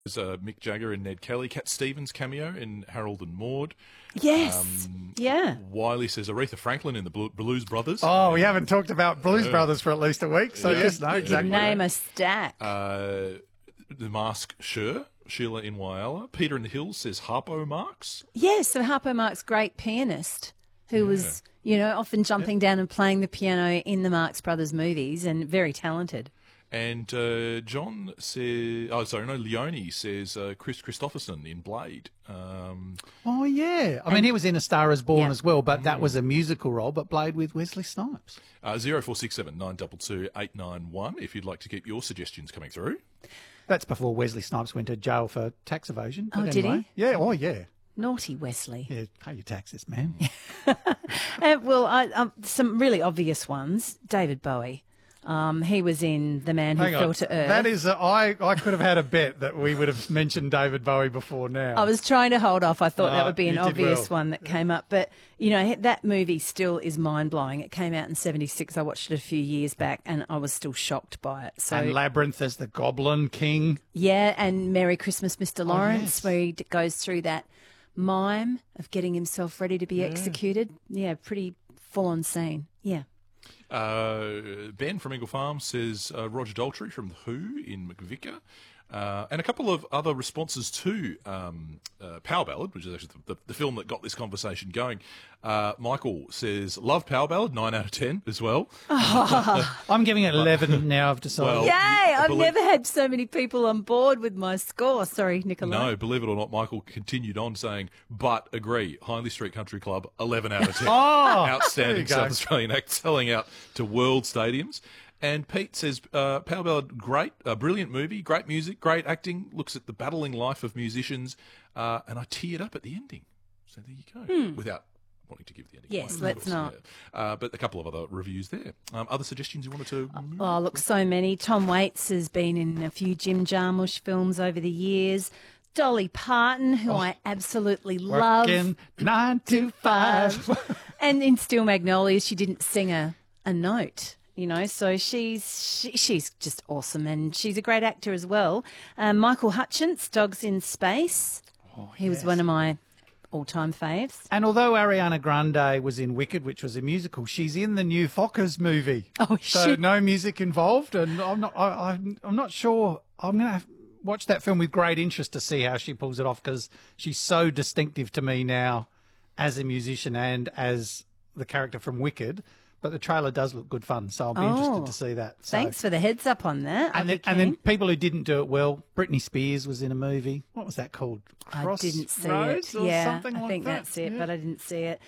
There's Mick Jagger and Ned Kelly. Cat Stevens cameo in Harold and Maude. Yes. Yeah. Wiley says Aretha Franklin in the Blues Brothers. Oh, we haven't talked about Blues Brothers for at least a week, so yes, no, exactly. Name a stack. The Mask Sheila in Whyalla. Peter in the Hills says Harpo Marx. Yes, so Harpo Marx, great pianist who was, often jumping down and playing the piano in the Marx Brothers movies and very talented. And John says, Leone says Chris Christopherson in Blade. Oh, yeah. I mean, he was in A Star is Born as well, but that was a musical role, but Blade with Wesley Snipes. 0467 922 891 if you'd like to keep your suggestions coming through. That's before Wesley Snipes went to jail for tax evasion. Oh, did he? Yeah, oh, yeah. Naughty Wesley. Yeah, pay your taxes, man. Some really obvious ones. David Bowie. He was in The Man Who Fell to Earth. That is, I could have had a bet that we would have mentioned David Bowie before now. I was trying to hold off. I thought that would be an obvious one that came up. But, that movie still is mind-blowing. It came out in 1976. I watched it a few years back and I was still shocked by it. So, and Labyrinth as the Goblin King. Yeah, and Merry Christmas, Mr. Lawrence, where he goes through that mime of getting himself ready to be executed. Yeah, pretty full-on scene. Yeah. Ben from Eagle Farm says Roger Daltrey from The Who in McVicker. And a couple of other responses to Power Ballad, which is actually the film that got this conversation going. Michael says, love Power Ballad, 9 out of 10 as well. I'm giving it 11 now, I've decided. Well, Yay! I've never had so many people on board with my score. Sorry, Nicola. No, believe it or not, Michael continued on saying, but agree, Hindley Street Country Club, 11 out of 10. Outstanding South Australian act selling out to world stadiums. And Pete says, Power Ballad, great, brilliant movie, great music, great acting, looks at the battling life of musicians, and I teared up at the ending. So there you go, without wanting to give the ending. Yes, away, let's not. Yeah. But a couple of other reviews there. Other suggestions you wanted to? Oh, look, so many. Tom Waits has been in a few Jim Jarmusch films over the years. Dolly Parton, who I absolutely love. Working 9 to 5. And in Steel Magnolias, she didn't sing a note. So she's just awesome, and she's a great actor as well. Michael Hutchence, Dogs in Space. He was one of my all-time faves. And although Ariana Grande was in Wicked, which was a musical, she's in the new Fockers movie. Oh, so no music involved, and I'm not sure. I'm going to watch that film with great interest to see how she pulls it off, because she's so distinctive to me now as a musician and as the character from Wicked. But the trailer does look good fun, so I'll be interested to see that. So. Thanks for the heads up on that. And then people who didn't do it well, Britney Spears was in a movie. What was that called? I didn't see Crossroads it. or Yeah, something I like think that? that's it, but I didn't see it.